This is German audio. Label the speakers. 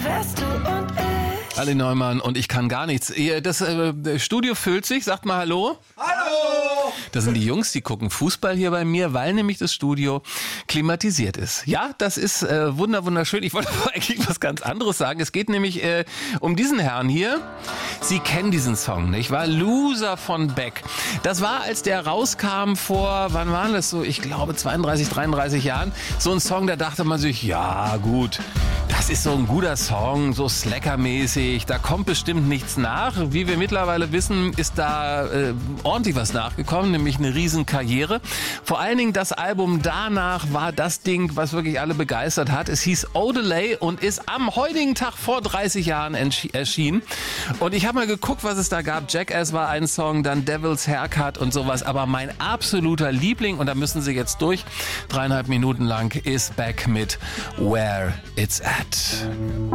Speaker 1: wärst du und ich.
Speaker 2: Ali Neumann und ich kann gar nichts. Das Studio füllt sich. Sagt mal Hallo.
Speaker 3: Hallo!
Speaker 2: Das sind die Jungs, die gucken Fußball hier bei mir, weil nämlich das Studio klimatisiert ist. Ja, das ist wunderschön. Ich wollte aber eigentlich was ganz anderes sagen. Es geht nämlich um diesen Herrn hier. Sie kennen diesen Song, nicht wahr? Loser von Beck. Das war, als der rauskam vor, wann waren das so? Ich glaube 32, 33 Jahren. So ein Song, da dachte man sich, ja gut, das ist so ein guter Song, so Slacker-mäßig. Da kommt bestimmt nichts nach. Wie wir mittlerweile wissen, ist da ordentlich was nachgekommen, nämlich eine Riesenkarriere. Vor allen Dingen das Album danach war das Ding, was wirklich alle begeistert hat. Es hieß Odelay und ist am heutigen Tag vor 30 Jahren erschienen. Und ich habe mal geguckt, was es da gab. Jackass war ein Song, dann Devil's Haircut und sowas. Aber mein absoluter Liebling, und da müssen Sie jetzt durch, 3,5 Minuten lang, ist Beck mit Where It's At.